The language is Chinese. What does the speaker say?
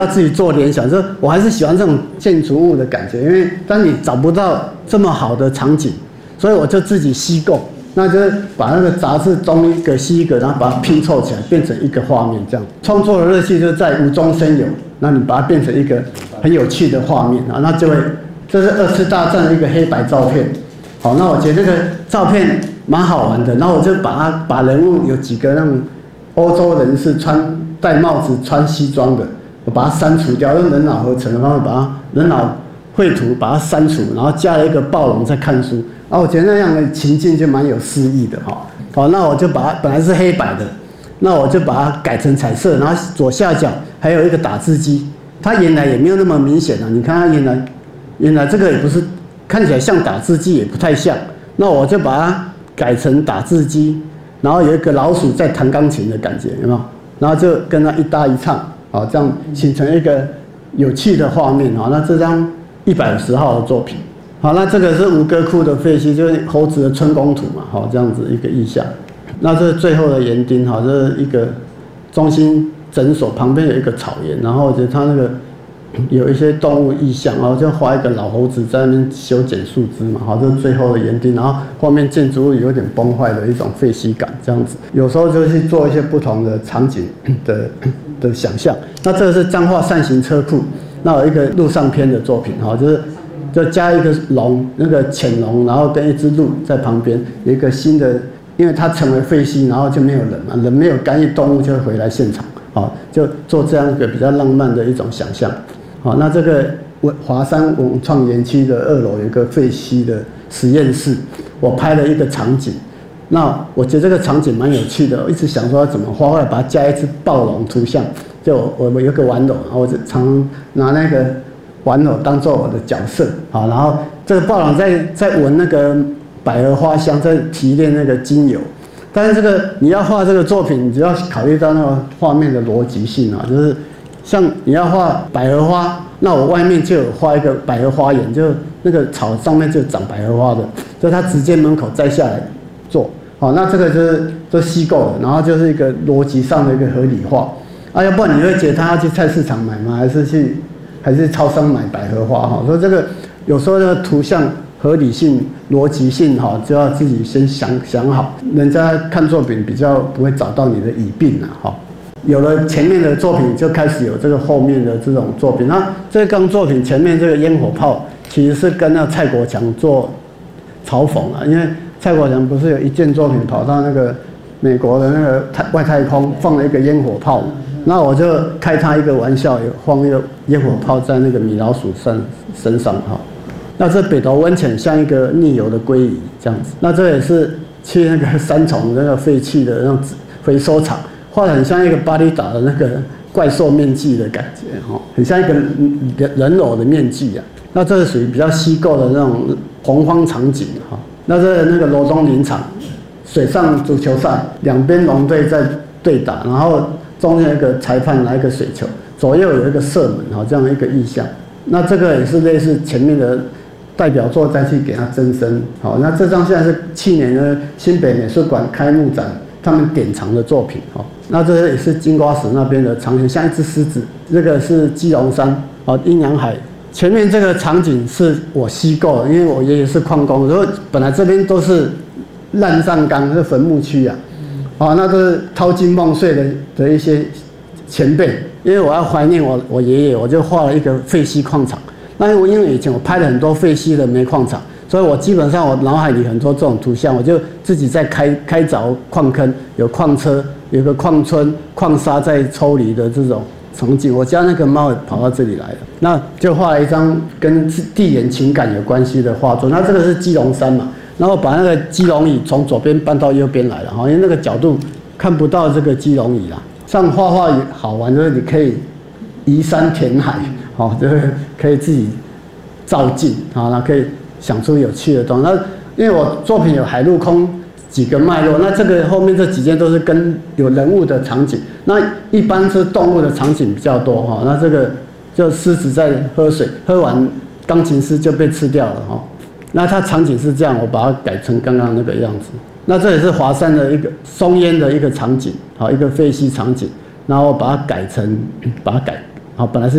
要自己做联想，就是我还是喜欢这种建筑物的感觉，因为当你找不到这么好的场景，所以我就自己虚构，那就是把那个杂志东一个西一个，然后把它拼凑起来，变成一个画面这样。创作的乐趣就在无中生有，那你把它变成一个很有趣的画面啊，那就会，这是2次大战的一个黑白照片，好，那我觉得这个照片蛮好玩的，然后我就把人物有几个那种欧洲人是戴帽子穿西装的。我把它删除掉，用人脑合成的方法把它人脑绘图把它删除，然后加了一个暴龙在看书，然后我觉得那样的情境就蛮有诗意的哈。好，那我就把它本来是黑白的，那我就把它改成彩色，然后左下角还有一个打字机，它原来也没有那么明显啊。你看它原来这个也不是看起来像打字机，也不太像，那我就把它改成打字机，然后有一个老鼠在弹钢琴的感觉，有没有？然后就跟它一搭一唱。好，这样形成一个有趣的画面。好，那这张150号的作品。好，那这个是吴哥窟的废墟，就是猴子的春宫图嘛。好，这样子一个意象。那这是最后的园丁。好，这是一个中心诊所旁边有一个草原，然后我觉得它那个有一些动物意象，然后就画一个老猴子在那边修剪树枝嘛。好，这是最后的园丁，然后后面建筑物有点崩坏的一种废墟感，这样子。有时候就去做一些不同的场景的想象。那这个是彰化扇形车库，那有一个陆上篇的作品，哈，就加一个龙，那个潜龙，然后跟一只鹿在旁边，有一个新的，因为它成为废墟，然后就没有人嘛，人没有干预，动物就会回来现场，好，就做这样一个比较浪漫的一种想象。好，那这个华山文创园区的2楼有一个废墟的实验室，我拍了一个场景。那我觉得这个场景蛮有趣的，我一直想说要怎么画，后来把它加一只暴龙图像，就我有个玩偶，然后我就常拿那个玩偶当做我的角色，好，然后这个暴龙在闻那个百合花香，在提炼那个精油。但是这个你要画这个作品，你只要考虑到那个画面的逻辑性啊，就是像你要画百合花，那我外面就有画一个百合花园，就那个草上面就长百合花的，就它直接门口摘下来做。好，那这个就是虚构的，然后就是一个逻辑上的一个合理化啊，要不然你会觉得他要去菜市场买吗？还是超商买百合花哈？所以这个有时候呢，图像合理性、逻辑性哈，就要自己先想好，人家看作品比较不会找到你的语病了哈。有了前面的作品，就开始有这个后面的这种作品。那这个作品前面这个烟火炮，其实是跟那蔡国强做嘲讽啊，因为蔡国强不是有一件作品跑到那个美国的那个外太空放了一个烟火炮，那我就开他一个玩笑，有放一个烟火炮在那个米老鼠身上哈。那这北投温泉像一个逆游的鲑鱼这样子，那这也是去那个三重那个废弃的那种回收厂，画得很像一个巴厘岛的那个怪兽面具的感觉哈，很像一个人偶的面具啊。那这是属于比较虚构的那种洪荒场景哈。那这那个罗东林场水上足球赛，两边龙队在对打，然后中间有一个裁判拿一个水球，左右有一个射门，好，这样一个意象。那这个也是类似前面的代表作再去给它增生。好，那这张现在是去年的新北美术馆开幕展他们典藏的作品。好，那这也是金瓜石那边的场景，像一只狮子。这个是基隆山，好，阴阳海。前面这个场景是我虚构的，因为我爷爷是矿工，然后本来这边都是烂上岗，是坟墓区啊。好，那都是淘金梦碎的一些前辈，因为我要怀念我爷爷，我就画了一个废墟矿场。那因为以前我拍了很多废墟的煤矿场，所以我基本上我脑海里很多这种图像，我就自己在开凿矿坑，有矿车，有个矿村，矿砂在抽离的这种场景。我家那个猫也跑到这里来了，那就画了一张跟地缘情感有关系的画作。那这个是基隆山嘛，然后把那个基隆屿从左边搬到右边来了，因为那个角度看不到这个基隆屿啦。像画画也好玩，就是你可以移山填海，好，就是可以自己照镜，好，那可以想出有趣的东西。那因为我作品有海陆空几个脉络，那这个后面这几件都是跟有人物的场景，那一般是动物的场景比较多哈。那这个就狮子在喝水，喝完钢琴师就被吃掉了哈。那它场景是这样，我把它改成刚刚那个样子。那这也是华山的一个松烟的一个场景，好，一个废墟场景，然后把它改好，本来是。